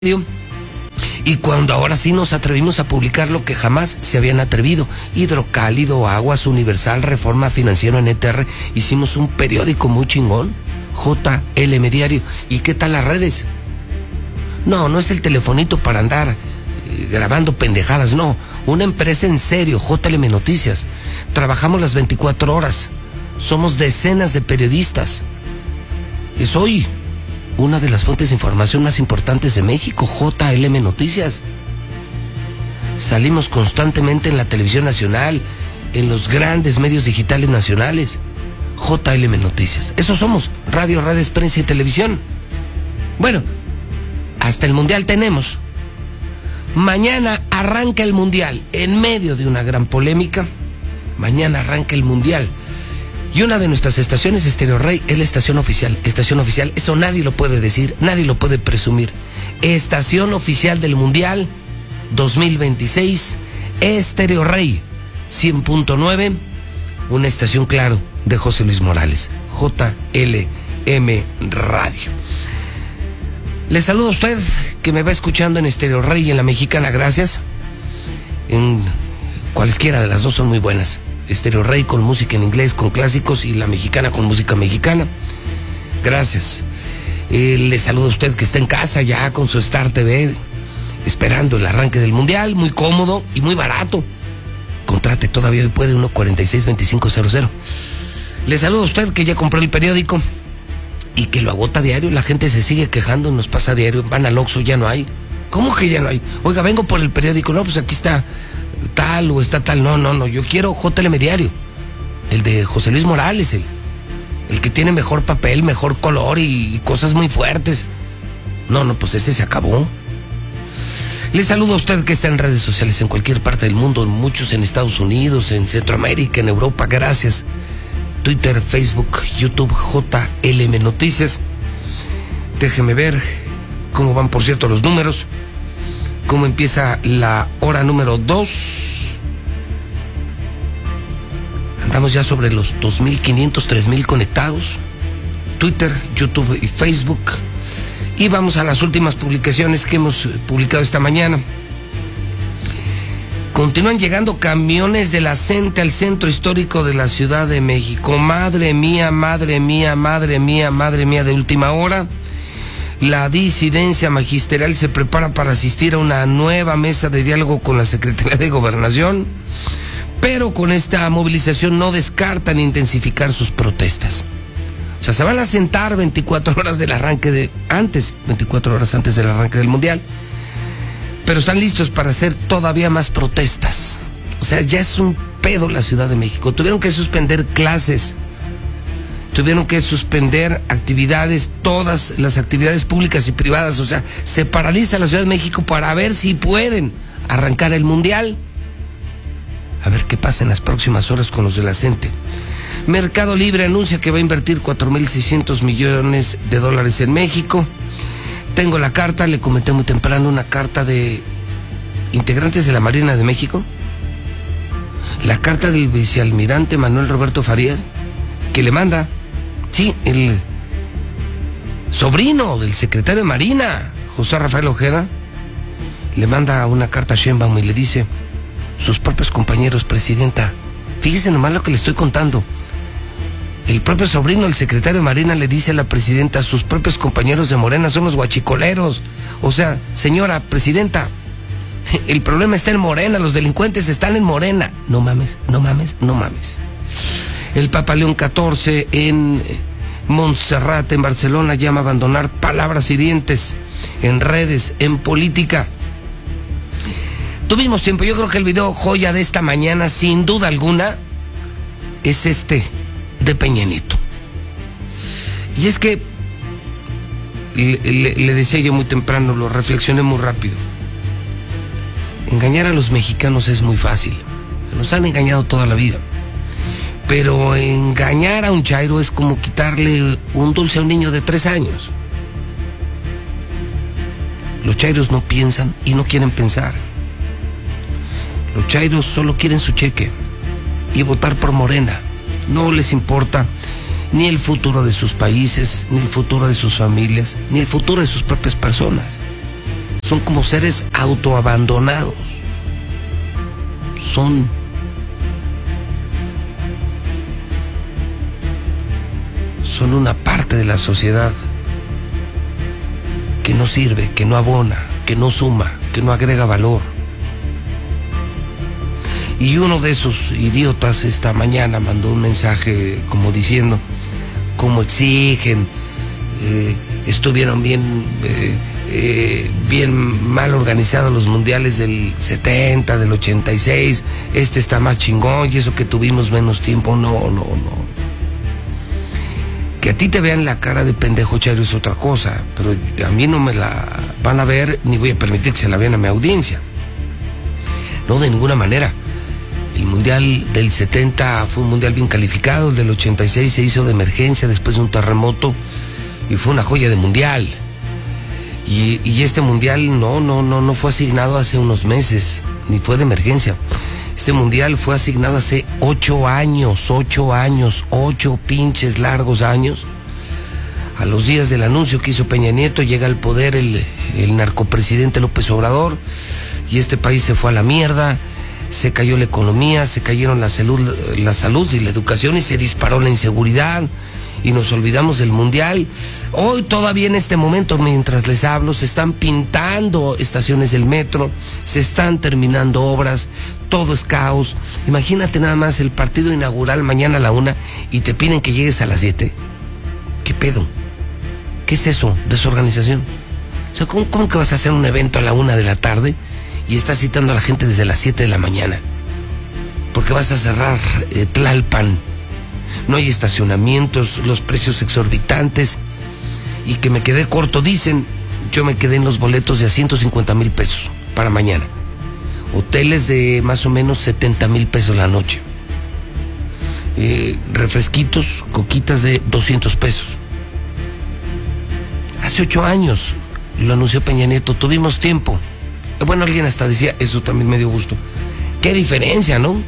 Y cuando ahora sí nos atrevimos a publicar lo que jamás se habían atrevido, Hidrocálido, Aguas, Universal, Reforma Financiera en ETR, hicimos un periódico muy chingón, JLM Diario. ¿Y qué tal las redes? No es el telefonito para andar grabando pendejadas, no, una empresa en serio, JLM Noticias. Trabajamos las 24 horas, somos decenas de periodistas. Es hoy una de las fuentes de información más importantes de México, JLM Noticias. Salimos constantemente en la televisión nacional, en los grandes medios digitales nacionales. JLM Noticias. Eso somos, radio, redes, prensa y televisión. Bueno, hasta el Mundial tenemos. Mañana arranca el Mundial, en medio de una gran polémica. Mañana arranca el Mundial. Y una de nuestras estaciones, Estéreo Rey, es la estación oficial. Estación oficial, eso nadie lo puede decir, nadie lo puede presumir. Estación oficial del Mundial 2026, Estéreo Rey 100.9, una estación, claro, de José Luis Morales, JLM Radio. Le saludo a usted que me va escuchando en Estéreo Rey y en La Mexicana, gracias. En cualquiera de las dos son muy buenas. Estéreo Rey con música en inglés, con clásicos, y La Mexicana con música mexicana. Gracias. Le saludo a usted que está en casa ya con su Star TV, esperando el arranque del Mundial, muy cómodo y muy barato. Contrate todavía hoy, puede, 146-2500. Le saludo a usted que ya compró el periódico y que lo agota diario. La gente se sigue quejando, nos pasa diario, van al Oxxo, ya no hay. ¿Cómo que ya no hay? Oiga, vengo por el periódico. No, pues aquí está tal o está tal. No, yo quiero JLM Diario, el de José Luis Morales, el que tiene mejor papel, mejor color y cosas muy fuertes. No, pues ese se acabó. Le saludo a usted que está en redes sociales en cualquier parte del mundo, muchos en Estados Unidos, en Centroamérica, en Europa, gracias. Twitter, Facebook, YouTube, JLM Noticias. Déjeme ver cómo van, por cierto, los números. Cómo empieza la hora número 2. Andamos ya sobre los 2.500, 3.000 conectados. Twitter, YouTube y Facebook. Y vamos a las últimas publicaciones que hemos publicado esta mañana. Continúan llegando camiones de la CENTE al centro histórico de la Ciudad de México. Madre mía, de última hora. La disidencia magisterial se prepara para asistir a una nueva mesa de diálogo con la Secretaría de Gobernación, pero con esta movilización no descartan intensificar sus protestas. O sea, se van a sentar 24 horas del arranque 24 horas antes del arranque del Mundial, pero están listos para hacer todavía más protestas. O sea, ya es un pedo la Ciudad de México. Tuvieron que suspender clases, tuvieron que suspender actividades, todas las actividades públicas y privadas. O sea, se paraliza la Ciudad de México para ver si pueden arrancar el Mundial. A ver qué pasa en las próximas horas con los de la CENTE. Mercado Libre anuncia que va a invertir $4,600 millones en México. Tengo la carta, le comenté muy temprano, una carta de integrantes de la Marina de México. La carta del vicealmirante Manuel Roberto Farías, que le manda, sí, el sobrino del secretario de Marina, José Rafael Ojeda, le manda una carta a Sheinbaum y le dice: sus propios compañeros, presidenta, fíjese nomás lo que le estoy contando. El propio sobrino del secretario de Marina le dice a la presidenta: sus propios compañeros de Morena son los guachicoleros. O sea, señora presidenta, el problema está en Morena, los delincuentes están en Morena. No mames. El Papa León XIV en Montserrat, en Barcelona, llama a abandonar palabras hirientes en redes, en política. Tuvimos tiempo. Yo creo que el video joya de esta mañana, sin duda alguna, es este de Peña Nieto. Y es que le decía yo muy temprano, lo reflexioné muy rápido. Engañar a los mexicanos es muy fácil. Nos han engañado toda la vida. Pero engañar a un chairo es como quitarle un dulce a un niño de 3 años. Los chairos no piensan y no quieren pensar. Los chairos solo quieren su cheque y votar por Morena. No les importa ni el futuro de sus países, ni el futuro de sus familias, ni el futuro de sus propias personas. Son como seres autoabandonados. Son una parte de la sociedad que no sirve, que no abona, que no suma, que no agrega valor. Y uno de esos idiotas esta mañana mandó un mensaje como diciendo cómo exigen, estuvieron bien mal organizados los mundiales del 70, del 86, está más chingón, y eso que tuvimos menos tiempo. No. Que a ti te vean la cara de pendejo, Chairo, es otra cosa, pero a mí no me la van a ver, ni voy a permitir que se la vean a mi audiencia. No, de ninguna manera. El mundial del 70 fue un mundial bien calificado, el del 86 se hizo de emergencia después de un terremoto y fue una joya de mundial. Y este mundial no fue asignado hace unos meses, ni fue de emergencia. Este mundial fue asignado hace 8 años, 8 pinches largos años. A los días del anuncio que hizo Peña Nieto, llega al poder el narcopresidente López Obrador y este país se fue a la mierda, se cayó la economía, se cayeron la salud y la educación y se disparó la inseguridad y nos olvidamos del mundial. Hoy todavía en este momento, mientras les hablo, se están pintando estaciones del metro, se están terminando obras, todo es caos. Imagínate nada más el partido inaugural mañana a la 1 y te piden que llegues a las 7. ¿Qué pedo? ¿Qué es eso? Desorganización. O sea, ¿cómo que vas a hacer un evento a la 1 de la tarde y estás citando a la gente desde las 7 de la mañana? Porque vas a cerrar Tlalpan. No hay estacionamientos, los precios exorbitantes. Y que me quedé corto, dicen. Yo me quedé en los boletos de a 150,000 pesos para mañana. Hoteles de más o menos 70,000 pesos la noche. Refresquitos, coquitas de 200 pesos. Hace 8 años lo anunció Peña Nieto, tuvimos tiempo. Bueno, alguien hasta decía, eso también me dio gusto. Qué diferencia, ¿no?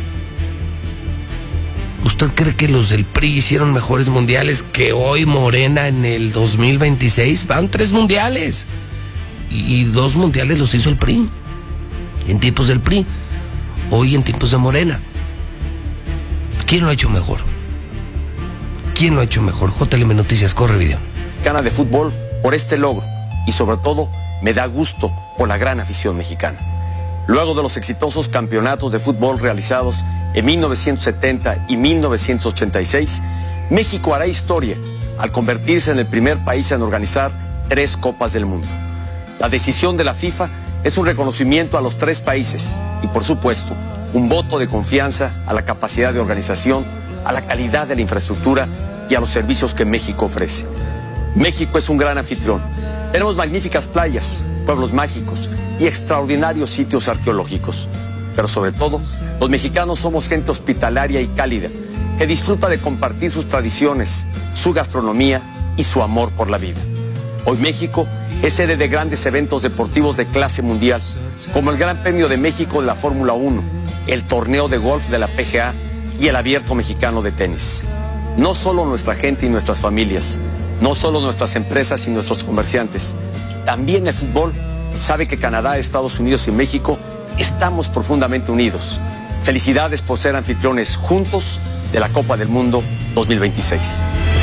¿Usted cree que los del PRI hicieron mejores mundiales que hoy Morena en el 2026? Van 3 mundiales. Y 2 mundiales los hizo el PRI. En tiempos del PRI. Hoy en tiempos de Morena. ¿Quién lo ha hecho mejor? ¿Quién lo ha hecho mejor? JLM Noticias, corre video. Mexicana de fútbol por este logro. Y sobre todo, me da gusto por la gran afición mexicana. Luego de los exitosos campeonatos de fútbol realizados en 1970 y 1986, México hará historia al convertirse en el primer país en organizar 3 Copas del Mundo. La decisión de la FIFA es un reconocimiento a los 3 países y, por supuesto, un voto de confianza a la capacidad de organización, a la calidad de la infraestructura y a los servicios que México ofrece. México es un gran anfitrión. Tenemos magníficas playas, pueblos mágicos y extraordinarios sitios arqueológicos. Pero sobre todo, los mexicanos somos gente hospitalaria y cálida, que disfruta de compartir sus tradiciones, su gastronomía y su amor por la vida. Hoy México es sede de grandes eventos deportivos de clase mundial, como el Gran Premio de México de la Fórmula 1, el torneo de golf de la PGA y el Abierto Mexicano de tenis. No solo nuestra gente y nuestras familias, no solo nuestras empresas y nuestros comerciantes, también el fútbol sabe que Canadá, Estados Unidos y México estamos profundamente unidos. Felicidades por ser anfitriones juntos de la Copa del Mundo 2026.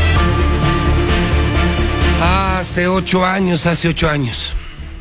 Hace 8 años.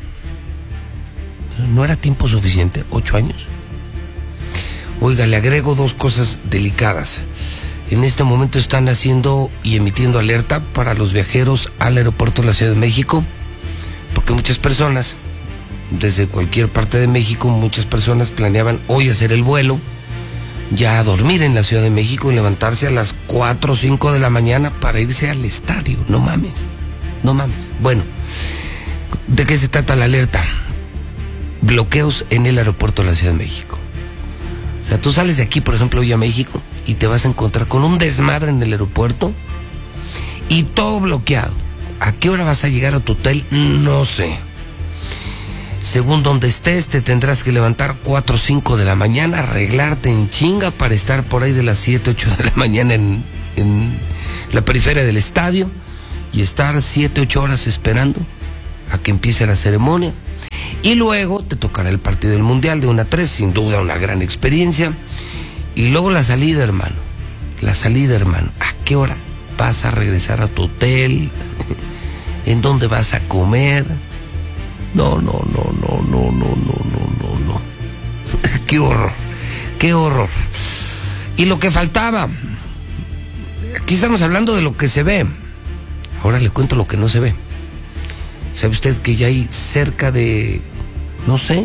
¿No era tiempo suficiente? 8 años. Oiga, le agrego 2 cosas delicadas. En este momento están haciendo y emitiendo alerta para los viajeros al aeropuerto de la Ciudad de México, porque muchas personas, desde cualquier parte de México, muchas personas planeaban hoy hacer el vuelo, ya a dormir en la Ciudad de México y levantarse a las 4 o 5 de la mañana para irse al estadio. No mames. Bueno, ¿de qué se trata la alerta? Bloqueos en el aeropuerto de la Ciudad de México. O sea, tú sales de aquí, por ejemplo, hoy a México y te vas a encontrar con un desmadre en el aeropuerto y todo bloqueado. ¿A qué hora vas a llegar a tu hotel? No sé. Según donde estés, te tendrás que levantar 4 o 5 de la mañana, arreglarte en chinga para estar por ahí de las 7, 8 de la mañana en la periferia del estadio y estar 7, 8 horas esperando a que empiece la ceremonia. Y luego te tocará el partido del Mundial de 1 a 3, sin duda una gran experiencia. Y luego la salida, hermano. La salida, hermano. ¿A qué hora vas a regresar a tu hotel? ¿En dónde vas a comer? No. Qué horror, qué horror. Y lo que faltaba. Aquí estamos hablando de lo que se ve. Ahora le cuento lo que no se ve. ¿Sabe usted que ya hay cerca de, no sé,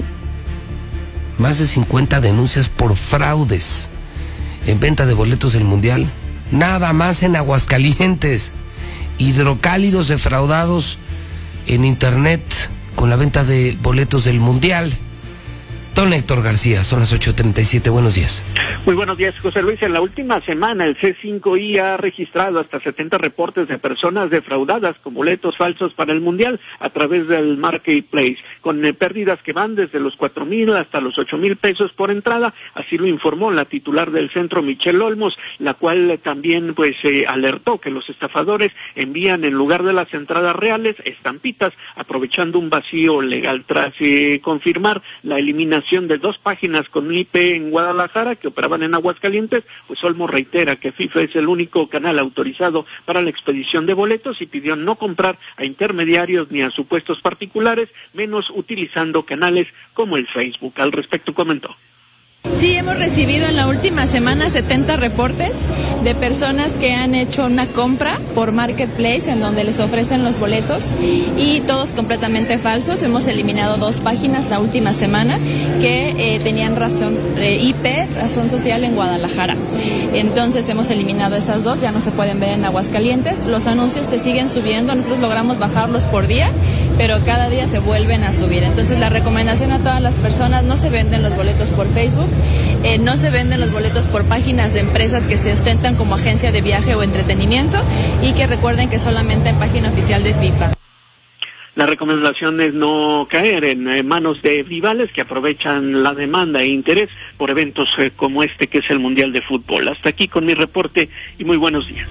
más de 50 denuncias por fraudes en venta de boletos del Mundial? Nada más en Aguascalientes. Hidrocálidos defraudados en internet con la venta de boletos del Mundial. Don Héctor García, son las 8:37, buenos días. Muy buenos días, José Luis. En la última semana el C5I ha registrado hasta 70 reportes de personas defraudadas con boletos falsos para el Mundial a través del Marketplace, con pérdidas que van desde los 4,000 hasta los 8,000 pesos por entrada. Así lo informó la titular del centro, Michelle Olmos, la cual también alertó que los estafadores envían en lugar de las entradas reales estampitas, aprovechando un vacío legal. Tras confirmar la eliminación de 2 páginas con IP en Guadalajara que operaban en Aguascalientes, pues Olmos reitera que FIFA es el único canal autorizado para la expedición de boletos y pidió no comprar a intermediarios ni a supuestos particulares, menos utilizando canales como el Facebook. Al respecto comentó. Sí, hemos recibido en la última semana 70 reportes de personas que han hecho una compra por Marketplace en donde les ofrecen los boletos y todos completamente falsos. Hemos eliminado 2 páginas la última semana que tenían razón razón social en Guadalajara. Entonces hemos eliminado esas 2, ya no se pueden ver en Aguascalientes. Los anuncios se siguen subiendo, nosotros logramos bajarlos por día, pero cada día se vuelven a subir. Entonces la recomendación a todas las personas: no se venden los boletos por Facebook. No se venden los boletos por páginas de empresas que se ostentan como agencia de viaje o entretenimiento, y que recuerden que solamente en página oficial de FIFA. La recomendación es no caer en manos de rivales que aprovechan la demanda e interés por eventos como este que es el Mundial de Fútbol. Hasta aquí con mi reporte y muy buenos días.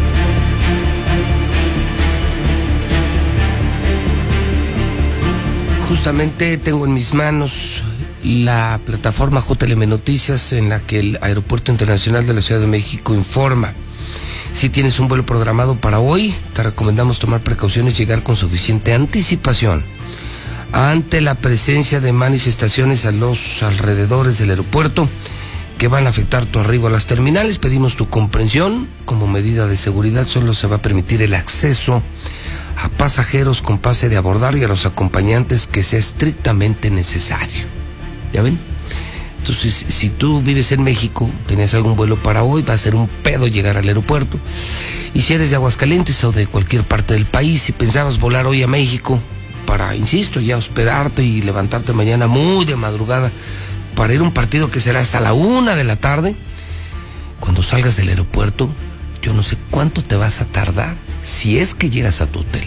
Justamente tengo en mis manos la plataforma JLM Noticias, en la que el Aeropuerto Internacional de la Ciudad de México informa: si tienes un vuelo programado para hoy, te recomendamos tomar precauciones, llegar con suficiente anticipación ante la presencia de manifestaciones a los alrededores del aeropuerto que van a afectar tu arribo a las terminales. Pedimos tu comprensión. Como medida de seguridad, solo se va a permitir el acceso a pasajeros con pase de abordar y a los acompañantes que sea estrictamente necesario. ¿Ya ven? Entonces, si tú vives en México, tenías algún vuelo para hoy, va a ser un pedo llegar al aeropuerto. Y si eres de Aguascalientes o de cualquier parte del país y pensabas volar hoy a México para, insisto, ya hospedarte y levantarte mañana muy de madrugada para ir a un partido que será hasta la 1 de la tarde, cuando salgas del aeropuerto, yo no sé cuánto te vas a tardar, si es que llegas a tu hotel.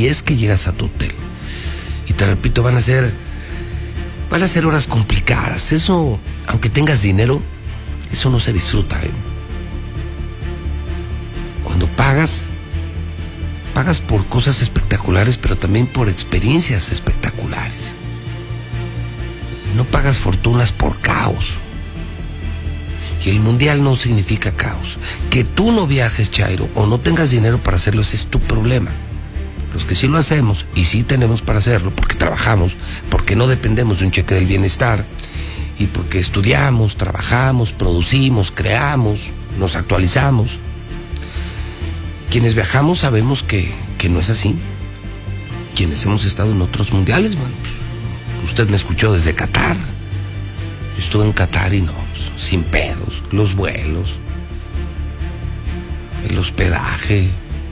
Y te repito, van a ser horas complicadas. Eso, aunque tengas dinero, eso no se disfruta, ¿eh? Cuando pagas por cosas espectaculares, pero también por experiencias espectaculares. No pagas fortunas por caos. Y el Mundial no significa caos. Que tú no viajes, Chairo, o no tengas dinero para hacerlo, ese es tu problema. Los que sí lo hacemos, y sí tenemos para hacerlo, porque trabajamos, porque no dependemos de un cheque del bienestar, y porque estudiamos, trabajamos, producimos, creamos, nos actualizamos. Quienes viajamos sabemos que no es así. Quienes hemos estado en otros mundiales, bueno, pues, usted me escuchó desde Qatar. Yo estuve en Qatar y no, pues, sin pedos, los vuelos, el hospedaje,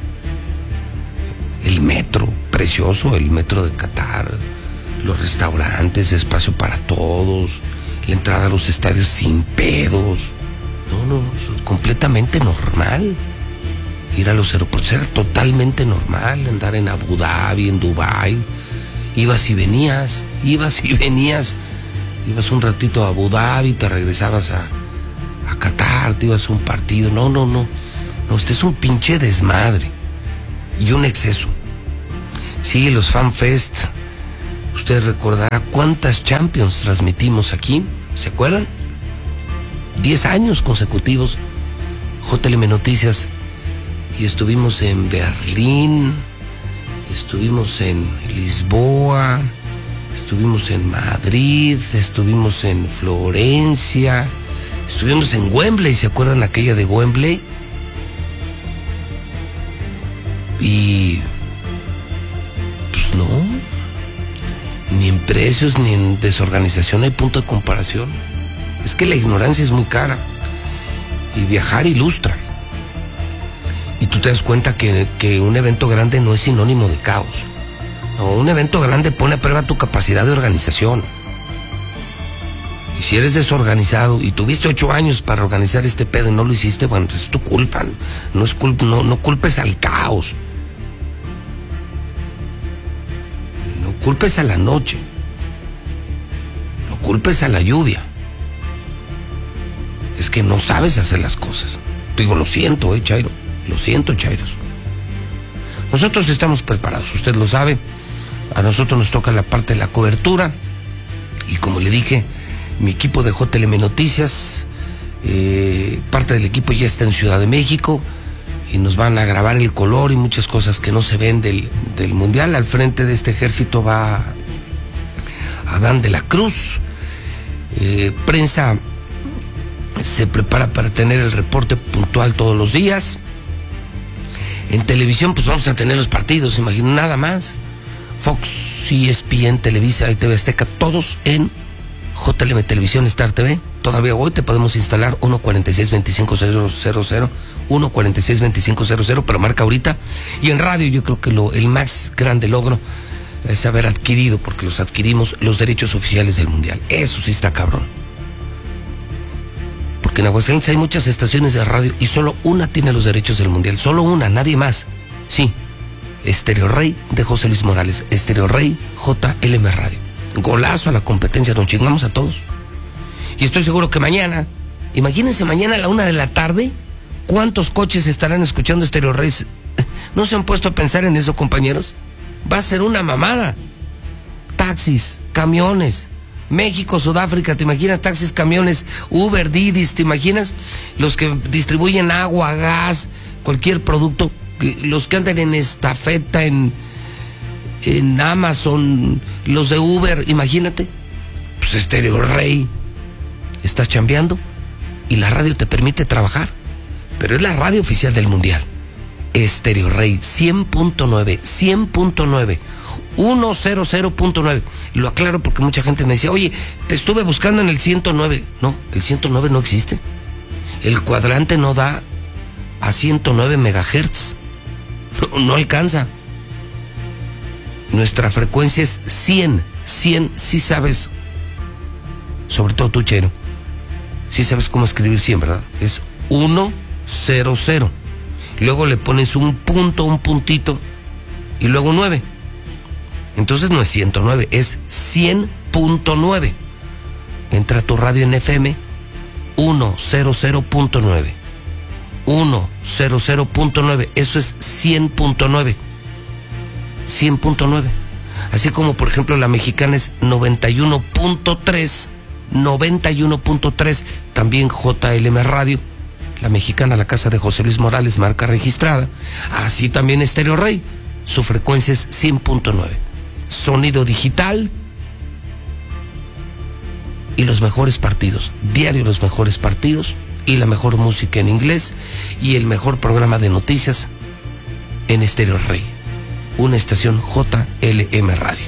el metro, precioso el metro de Qatar, los restaurantes, espacio para todos, la entrada a los estadios sin pedos. No, completamente normal. Ir a los aeropuertos era totalmente normal, andar en Abu Dhabi, en Dubái. Ibas y venías. Ibas un ratito a Abu Dhabi, te regresabas a Qatar, te ibas a un partido. No, este es un pinche desmadre y un exceso. Sí, los FanFest Usted recordará cuántas Champions transmitimos aquí, ¿se acuerdan? 10 años consecutivos, JLM Noticias, y estuvimos en Berlín, estuvimos en Lisboa, estuvimos en Madrid, estuvimos en Florencia, estuvimos en Wembley, ¿se acuerdan aquella de Wembley? Y pues no, ni en precios ni en desorganización hay punto de comparación. Es que la ignorancia es muy cara y viajar ilustra. Y tú te das cuenta que un evento grande no es sinónimo de caos. No, un evento grande pone a prueba tu capacidad de organización. Y si eres desorganizado y tuviste 8 años para organizar este pedo y no lo hiciste, bueno, es tu culpa. No culpes al caos. No culpes a la noche. No culpes a la lluvia. Es que no sabes hacer las cosas. Te digo, lo siento, Chairo. Lo siento, Chairos. Nosotros estamos preparados, usted lo sabe. A nosotros nos toca la parte de la cobertura. Y como le dije, mi equipo de JLM Noticias, parte del equipo ya está en Ciudad de México. Y nos van a grabar el color y muchas cosas que no se ven del Mundial. Al frente de este ejército va Adán de la Cruz. Prensa se prepara para tener el reporte puntual todos los días. En televisión pues vamos a tener los partidos, imagino, nada más. Fox, ESPN, Televisa y TV Azteca, todos en JLM Televisión, Star TV. Todavía hoy te podemos instalar 146-2500, 146-2500, pero marca ahorita. Y en radio yo creo que el más grande logro es haber adquirido, porque los adquirimos, los derechos oficiales del Mundial. Eso sí está cabrón. Porque en Aguascalientes hay muchas estaciones de radio y solo una tiene los derechos del Mundial. Solo una, nadie más. Sí, Estéreo Rey de José Luis Morales. Estéreo Rey, JLM Radio. Golazo a la competencia, nos chingamos a todos. Y estoy seguro que mañana, imagínense mañana a la 1 de la tarde, ¿cuántos coches estarán escuchando Estéreo Rey? ¿No se han puesto a pensar en eso, compañeros? Va a ser una mamada. Taxis, camiones, México, Sudáfrica, ¿te imaginas? Taxis, camiones, Uber, Didis, ¿te imaginas? Los que distribuyen agua, gas, cualquier producto, los que andan en estafeta, en Amazon, los de Uber, imagínate. Pues Estéreo Rey, estás chambeando y la radio te permite trabajar, pero es la radio oficial del Mundial. Estéreo Rey, 100.9, 100.9. 100.9. Lo aclaro porque mucha gente me decía, oye, te estuve buscando en el 109. No, el 109 no existe. El cuadrante no da a 109 megahertz. No alcanza. Nuestra frecuencia es 100. 100, sí sabes. Sobre todo tú, Chero. Sí sabes cómo escribir 100, ¿verdad? Es 100. Luego le pones un punto, un puntito y luego 9. Entonces no es 109, es 100.9. Entra tu radio en FM 100.9. 100.9. Eso es 100.9. 100.9. Así como por ejemplo la mexicana es 91.3. 91.3. También JLM Radio. La mexicana, la casa de José Luis Morales, marca registrada. Así también Estéreo Rey. Su frecuencia es 100.9. Sonido digital y los mejores partidos, diario los mejores partidos y la mejor música en inglés y el mejor programa de noticias en Estéreo Rey, una estación JLM Radio.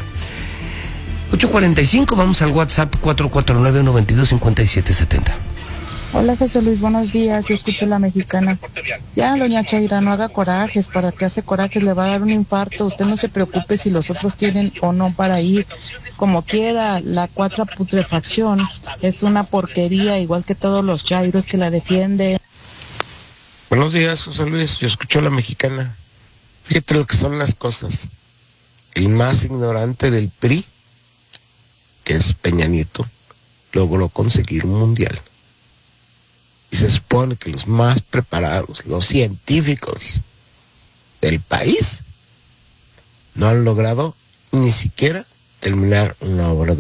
8:45, vamos al WhatsApp 449-122-5770. Hola José Luis, buenos días, yo escucho la mexicana. Ya, doña Chaira, no haga corajes, para que hace corajes le va a dar un infarto. Usted no se preocupe si los otros tienen o no para ir. Como quiera, la 4 putrefacción es una porquería, igual que todos los chairos que la defienden. Buenos días, José Luis, yo escucho la mexicana. Fíjate lo que son las cosas. El más ignorante del PRI, que es Peña Nieto, logró conseguir un mundial. Y se supone que los más preparados, los científicos del país, no han logrado ni siquiera terminar una obra